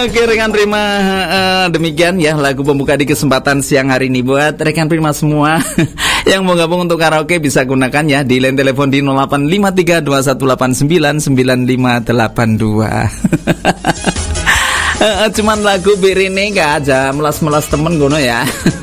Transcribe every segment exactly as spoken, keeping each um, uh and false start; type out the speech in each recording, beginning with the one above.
Oke rekan Prima, uh, demikian ya lagu pembuka di kesempatan siang hari ini. Buat rekan Prima semua yang mau gabung untuk karaoke bisa gunakan ya di line telepon di nol delapan lima tiga dua satu delapan sembilan sembilan lima delapan dua. uh, Cuman lagu bir ini gak aja melas-melas temen gono ya.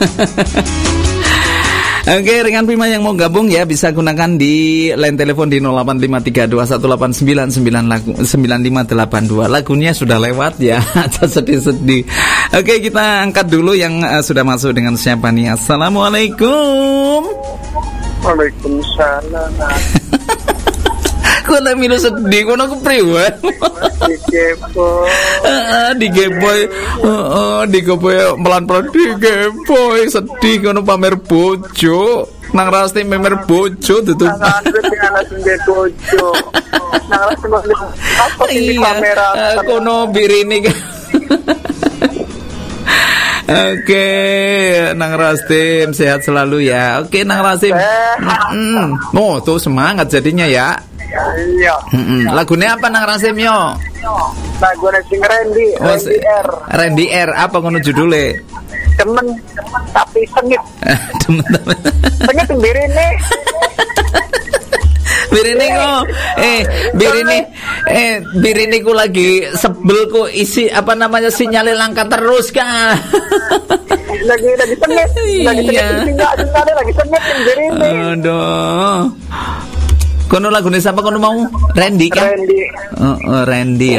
Oke, rekan Prima yang mau gabung ya bisa gunakan di line telepon di nol delapan lima tiga dua satu delapan sembilan sembilan lima delapan dua. Lagunya sudah lewat ya, aja sedih-sedih. Oke, kita angkat dulu yang uh, sudah masuk dengan siapa nih. Assalamualaikum. Waalaikumsalam. Kok nak minus sedih, kok nak kepriwe? Digepoy. Heeh, digepoy. Heeh, digepoy pelan-pelan digepoy. Sedih kono pamer bojo. Nang Rasti pamer bojo tutup. Nang langsung ge bojo. Nang Rasti apa ini kamera. Kono birini. Oke, Nang Rastim sehat selalu ya. Oke, Nang Rastim. Mm-mm. Oh, tuh semangat jadinya ya. Iya. Mm-mm. Lagunya apa Nang Rastim yo? Lagunya sing Randy, Oh, Randy R. Randy R. Apa ngono judulnya? Temen tapi sengit. Temen-temen. Sengit birine. Birini kok, eh Birini, eh Birini ku lagi sebel ku isi apa namanya sinyalnya langka terus kan? Lagi lagi sengit, lagi sengit sinyal lagi sengit Birini. Aduh, kono lagunya siapa kono mau? Randy kan? Randy. Oh, oh Randy.